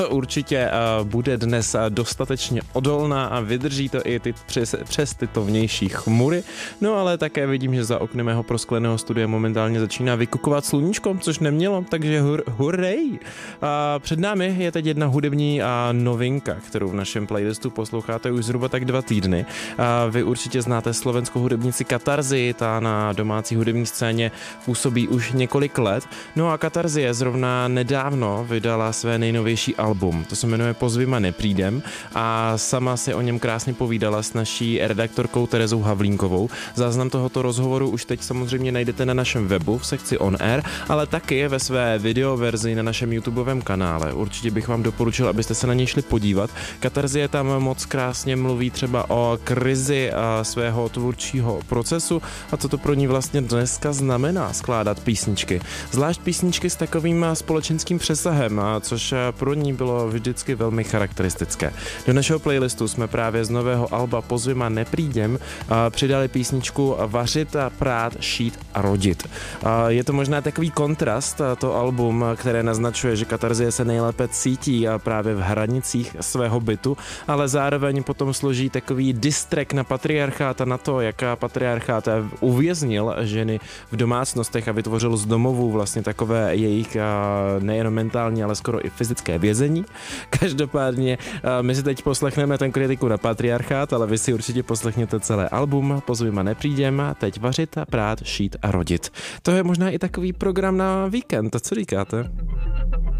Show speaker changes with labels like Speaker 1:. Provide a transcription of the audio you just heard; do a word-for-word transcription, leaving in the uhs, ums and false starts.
Speaker 1: Určitě uh, bude dnes uh, dostatečně odolná a vydrží to i ty, přes, přes tyto vnější chmury. No ale také vidím, že za oknem mého proskleného studia momentálně začíná vykukovat sluníčko, což nemělo, takže hur, hurrej! Uh, před námi je teď jedna hudební uh, novinka, kterou v našem playlistu posloucháte už zhruba tak dva týdny. Uh, vy určitě znáte slovenskou hudebnici Katarzy, ta na domácí hudební scéně působí už několik let. No a Katarzie zrovna nedávno vydala své nejnovější album. To se jmenuje Pozvi ma neprídem a sama si o něm krásně povídala s naší redaktorkou Terezou Havlínkovou. Záznam tohoto rozhovoru už teď samozřejmě najdete na našem webu v sekci On Air, ale taky ve své videoverzi na našem YouTubeovém kanále. Určitě bych vám doporučil, abyste se na něj šli podívat. Katarzie tam moc krásně mluví třeba o krizi svého tvůrčího procesu a co to pro ní vlastně dneska znamená skládat písničky. Zvlášť písničky s takovým společenským přesahem, což pro ní bylo vždycky velmi charakteristické. Do našeho playlistu jsme právě z nového alba Pozvi ma neprídem přidali písničku Vařit, prát, šít a rodit. Je to možná takový kontrast, to album, které naznačuje, že Katarzie se nejlépe cítí právě v hranicích svého bytu, ale zároveň potom složí takový distrek na patriarchát a na to, jak patriarchát uvěznil ženy v domácnostech a vytvořil z domovů vlastně takové jejich nejen mentální, ale skoro i fyzické vězení. Každopádně my si teď poslechneme ten kritiku na patriarchát, ale vy si určitě poslechněte celé album Pozvi ma neprídem, teď vařit, prát, šít a rodit. To je možná i takový program na víkend, co říkáte?